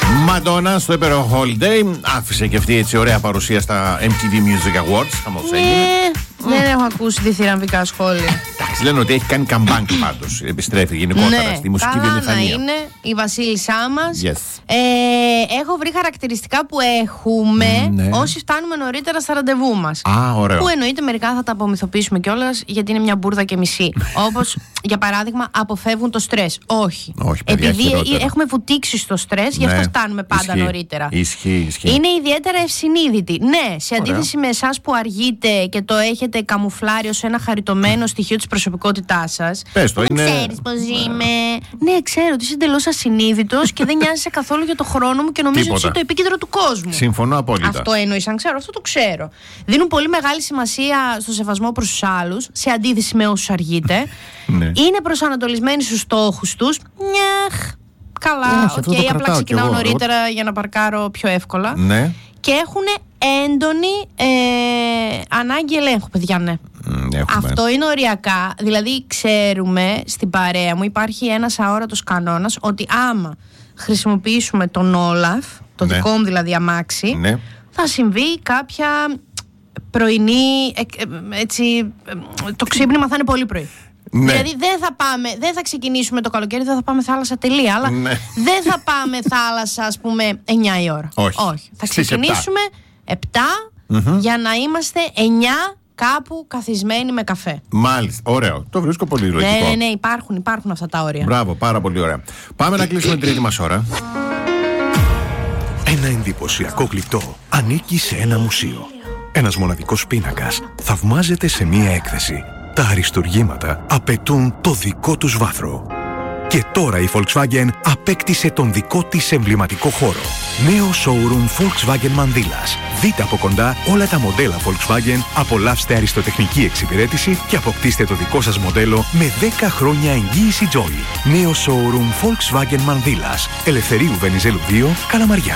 Μαντόνα στο υπέροχο Holiday. Άφησε και αυτή έτσι ωραία παρουσία στα MTV Music Awards. Χαμός έγινε. Δεν έχω ακούσει διθυραμβικά σχόλια. Εντάξει, λένε ότι έχει κάνει καμπάνκι πάντως. Επιστρέφει γενικότερα στη μουσική βιομηχανία. Να είναι η βασίλισσά μας. Yes. Έχω βρει χαρακτηριστικά που έχουμε όσοι φτάνουμε νωρίτερα στα ραντεβού μας. Ωραίο. Που εννοείται μερικά θα τα απομυθοποιήσουμε κιόλας, γιατί είναι μια μπουρδα και μισή. Όπως για παράδειγμα, αποφεύγουν το στρες. Όχι. Παιδιά, επειδή χειρότερα. έχουμε βουτήξει στο στρες, γι' αυτό φτάνουμε πάντα νωρίτερα. Ισχύει. Είναι ιδιαίτερα ευσυνείδητοι. Ναι, σε αντίθεση με εσάς που αργείτε και το έχετε καμουφλάρει ως ένα χαριτωμένο στοιχείο της προσωπικότητάς σας. Πες το, είναι. Ξέρεις πως είμαι. Ναι, ξέρω ότι είσαι εντελώς ασυνείδητος και δεν νοιάζεσαι καθόλου για το χρόνο μου και νομίζω ότι είσαι το επίκεντρο του κόσμου. Συμφωνώ απόλυτα. Αυτό εννοείς, αν ξέρω, αυτό το ξέρω. Δίνουν πολύ μεγάλη σημασία στο σεβασμό προς τους άλλους, σε αντίθεση με όσους αργείτε. Είναι προσανατολισμένοι στους στόχους τους. Νιαχ. Καλά, απλά ξεκινάω νωρίτερα για να παρκάρω πιο εύκολα. Ναι. Και έχουν έντονη ανάγκη ελέγχου, παιδιά, ναι. Αυτό είναι οριακά. Δηλαδή, ξέρουμε στην παρέα μου υπάρχει ένας αόρατος κανόνας ότι άμα χρησιμοποιήσουμε τον Όλαφ, το δικό μου δηλαδή αμάξι, θα συμβεί κάποια πρωινή, έτσι, το ξύπνημα θα είναι πολύ πρωί. Ναι. Δηλαδή δεν θα ξεκινήσουμε το καλοκαίρι, δεν θα πάμε θάλασσα τελεία, αλλά δεν θα πάμε θάλασσα, ας πούμε, 9 η ώρα. Όχι. Θα ξεκινήσουμε 7 για να είμαστε 9 κάπου καθισμένοι με καφέ. Μάλιστα, ωραίο. Το βρίσκω πολύ λογικό. Ναι, υπάρχουν αυτά τα όρια. Μπράβο, πάρα πολύ ωραία. Πάμε να κλείσουμε την τρίτη μας ώρα. Ένα εντυπωσιακό γλυπτό ανήκει σε ένα μουσείο. Ένας μοναδικός πίνακας θαυμάζεται σε μία έκθεση. Τα αριστουργήματα απαιτούν το δικό τους βάθρο. Και τώρα η Volkswagen απέκτησε τον δικό της εμβληματικό χώρο. Νέο showroom Volkswagen Μανδύλας. Δείτε από κοντά όλα τα μοντέλα Volkswagen, απολαύστε αριστοτεχνική εξυπηρέτηση και αποκτήστε το δικό σας μοντέλο με 10 χρόνια εγγύηση Joy. Νέο showroom Volkswagen Μανδύλας. Ελευθερίου Βενιζέλου 2, Καλαμαριά.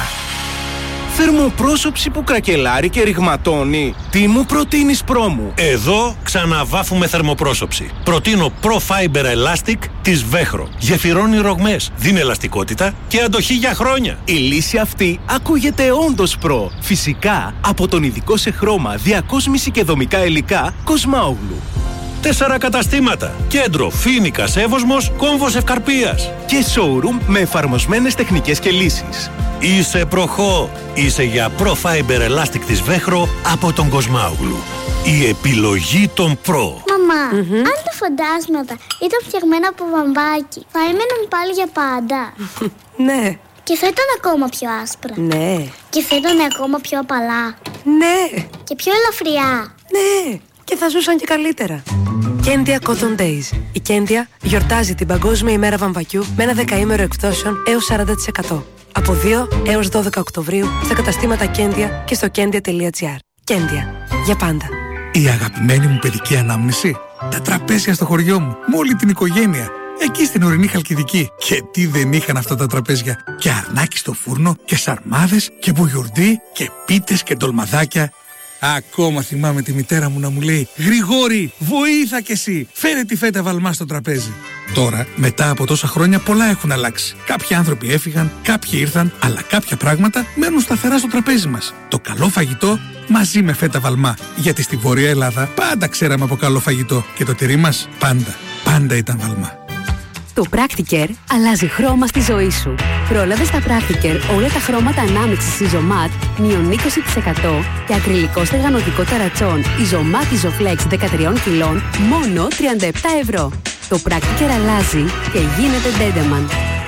Θερμοπρόσωψη που κρακελάρει και ρηγματώνει. Τι μου προτείνεις, πρόμου? Εδώ ξαναβάφουμε θερμοπρόσωψη. Προτείνω Pro Fiber Elastic της Βέχρο. Γεφυρώνει ρογμές, δίνει ελαστικότητα και αντοχή για χρόνια. Η λύση αυτή ακούγεται όντως προ. Φυσικά από τον ειδικό σε χρώμα, διακόσμηση και δομικά υλικά Κοσμάογλου. 4 καταστήματα. Κέντρο Φοίνικας Εύωσμος, Κόμβος Ευκαρπίας. Και showroom με εφαρμοσμένες τεχνικές και λύσεις. Είσαι προχώ. Είσαι για Pro Fiber Elastic της Βέχρο από τον Κοσμάογλου. Η επιλογή των Pro. Μαμά, αν τα φαντάσματα ήταν φτιαγμένα από βαμβάκι, θα έμεναν πάλι για πάντα? Ναι. Και θα ήταν ακόμα πιο άσπρα? Ναι. Και θα ήταν ακόμα πιο απαλά? Ναι. Και πιο ελαφριά? Ναι. Και θα ζούσαν και καλύτερα. Κέντια Cotton Days. Η Κέντια γιορτάζει την Παγκόσμια ημέρα βαμβακιού με ένα δεκαήμερο εκπτώσεων έως 40%. Από 2 έως 12 Οκτωβρίου στα καταστήματα Κέντια και στο kendia.gr. Κέντια. Για πάντα. Η αγαπημένη μου παιδική ανάμνηση. Τα τραπέζια στο χωριό μου. Με όλη την οικογένεια. Εκεί στην ορεινή Χαλκιδική. Και τι δεν είχαν αυτά τα τραπέζια. Και αρνάκι στο φούρνο και σαρμάδες και μπουγιουρντί και πίτες και ντολμαδάκια. Ακόμα θυμάμαι τη μητέρα μου να μου λέει «Γρηγόρη, βοήθα κι εσύ, φέρε τη φέτα βαλμά στο τραπέζι». Τώρα, μετά από τόσα χρόνια, πολλά έχουν αλλάξει. Κάποιοι άνθρωποι έφυγαν, κάποιοι ήρθαν, αλλά κάποια πράγματα μένουν σταθερά στο τραπέζι μας. Το καλό φαγητό μαζί με φέτα βαλμά. Γιατί στη Βόρεια Ελλάδα πάντα ξέραμε από καλό φαγητό και το τυρί μας πάντα ήταν βαλμά. Το Practicare αλλάζει χρώμα στη ζωή σου. Πρόλαβε στα Practicare όλα τα χρώματα ανάμειξης Isomat μείον 20% και ακριλικό στεγανωτικό ταρατσόν Isomat Isoflex 13 κιλών μόνο 37 ευρώ. Το Practicare αλλάζει και γίνεται Dedeman.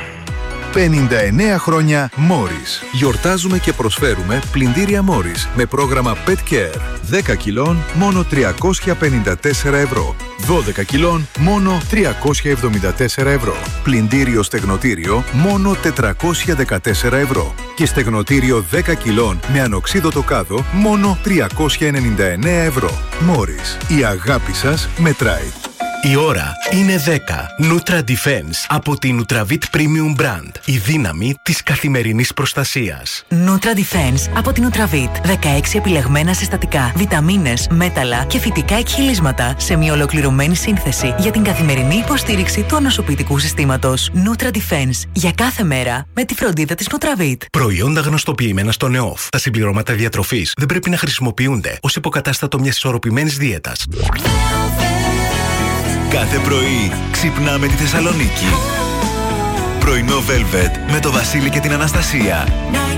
59 χρόνια Morris. Γιορτάζουμε και προσφέρουμε πλυντήρια Morris με πρόγραμμα Pet Care. 10 κιλών μόνο 354 ευρώ. 12 κιλών μόνο 374 ευρώ. Πλυντήριο στεγνοτήριο μόνο 414 ευρώ. Και στεγνοτήριο 10 κιλών με ανοξίδωτο κάδο μόνο 399 ευρώ. Morris. Η αγάπη σας μετράει. Η ώρα είναι 10. Nutra Defense από την Nutravit Premium Brand. Η δύναμη της καθημερινής προστασίας. Nutra Defense από την Nutravit. 16 επιλεγμένα συστατικά, βιταμίνες, μέταλλα και φυτικά εκχυλίσματα σε μια ολοκληρωμένη σύνθεση για την καθημερινή υποστήριξη του ανοσοποιητικού συστήματος. Nutra Defense. Για κάθε μέρα με τη φροντίδα της Nutravit. Προϊόντα γνωστοποιημένα στο ΝΕΟΦ. Τα συμπληρώματα διατροφής δεν πρέπει να χρησιμοποιούνται ως υποκατάστατο μιας ισορροπημένης δίαιτας. Κάθε πρωί ξυπνάμε τη Θεσσαλονίκη. Πρωινό Velvet με το Βασίλη και την Αναστασία.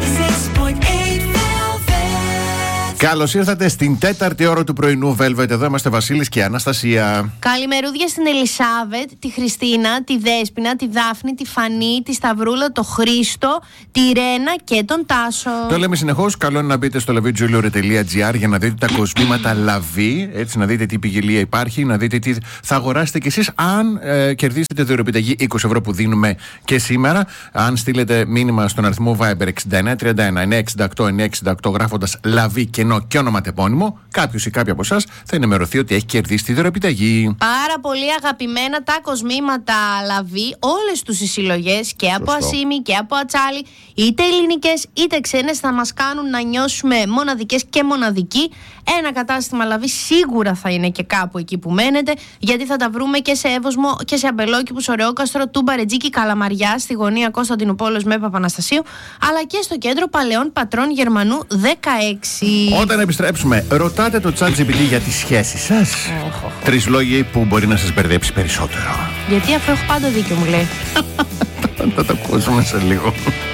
Καλώς ήρθατε στην 4η ώρα του πρωινού Velvet. Εδώ είμαστε Βασίλης και Αναστασία. Καλημερούδια στην Ελισάβετ, τη Χριστίνα, τη Δέσποινα, τη Δάφνη, τη Φανή, τη Σταυρούλα, το Χρήστο, τη Ρένα και τον Τάσο. Το λέμε συνεχώς. Καλό είναι να μπείτε στο lavijewelry.gr για να δείτε τα κοσμήματα λαβή. Έτσι, να δείτε τι ποικιλία υπάρχει, να δείτε τι θα αγοράσετε κι εσείς αν κερδίσετε δωρεοπιταγή 20 ευρώ που δίνουμε και σήμερα. Αν στείλετε μήνυμα στον αριθμό Viber 6931-968-968 γράφοντας λαβή και και ονοματεπώνυμο, κάποιος ή κάποια από εσάς θα ενημερωθεί ότι έχει κερδίσει τη δωρεοπιταγή. Πάρα πολύ αγαπημένα τα κοσμήματα λαβή, όλες τους οι συλλογές και από Ασίμι και από Ατσάλι, είτε ελληνικές είτε ξένες, θα μας κάνουν να νιώσουμε μοναδικές και μοναδικοί. Ένα κατάστημα λαβή σίγουρα θα είναι και κάπου εκεί που μένετε, γιατί θα τα βρούμε και σε Εύωσμο και σε Αμπελόκηπους, Ωρεόκαστρο, Τούμπα, Ρετζίκη, Καλαμαριά, στη γωνία Κωνσταντινούπολος με Παπαναστασίου, αλλά και στο κέντρο Παλαιών Πατρών Γερμανού 16. Όταν επιστρέψουμε, ρωτάτε το ChatGPT για τις σχέσεις σας. 3 λόγοι που μπορεί να σας μπερδέψει περισσότερο. Γιατί αφού έχω πάντα δίκιο, μου λέει. Θα το ακούσουμε σε λίγο.